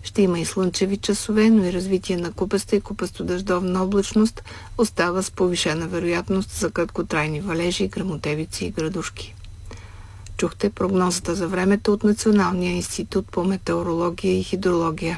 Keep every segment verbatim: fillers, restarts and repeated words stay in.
Ще има и слънчеви часове, но и развитие на купаста и купасто-дъждовна облачност остава с повишена вероятност за краткотрайни валежи, гръмотевици и градушки. Чухте прогнозата за времето от Националния институт по метеорология и хидрология.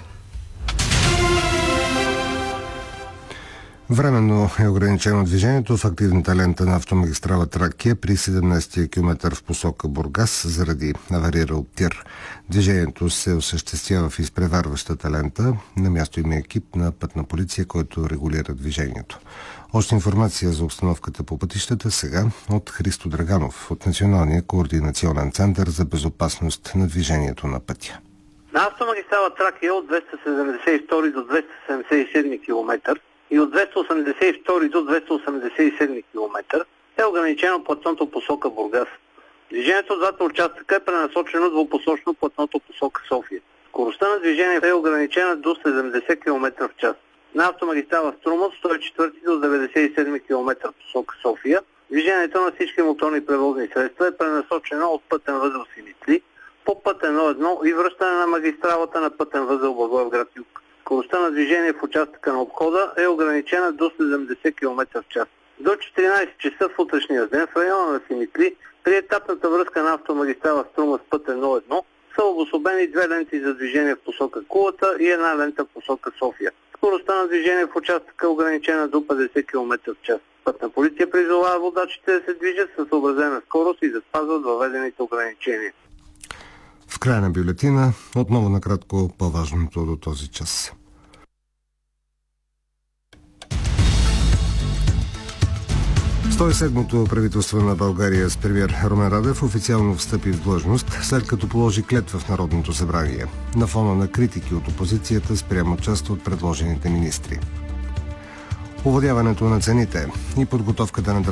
Временно е ограничено движението в активната лента на автомагистрала Тракия при седемнадесети километър в посока Бургас заради аварирал тир. Движението се осъществява в изпреварващата лента. На място има екип на пътна полиция, който регулира движението. Още информация за обстановката по пътищата сега от Христо Драганов от Националния координационен център за безопасност на движението на пътя. На автомагистрала Тракия от двеста седемдесет и втори до двеста седемдесет и седми километър и от двеста осемдесет и втори до двеста осемдесет и седми километър е ограничено платното посока Бургас. Движението от двата участъка е пренасочено двупосочно платното посока София. Скоростта на движение е ограничена до седемдесет километра в час. На автомагистрала Струма от сто и четвърти до деветдесет и седми километър посока София движението на всички моторни превозни средства е пренасочено от пътен възел Симитли по път едно едно и връщане на магистралата на пътен възел Благоевград юг. Скоростта на движение в участъка на обхода е ограничена до седемдесет километра в час. До четиринадесет часа в утрешния ден в района на Симитли при етапната връзка на автомагистрала Струма с път едно едно са обособени две ленти за движение в посока Кулата и една лента в посока София. Скоростта на движение в участъка е ограничена до петдесет километра в час. Пътна полиция призовава водачите да се движат със съобразена скорост и да спазват въведените ограничения. В края на бюлетина отново накратко по-важното до този час. сто и седмото правителство на България с премиер Румен Радев официално встъпи в длъжност, след като положи клетва в Народното събрание, на фона на критики от опозицията спрямо част от предложените министри. Овладяването на цените и подготовката на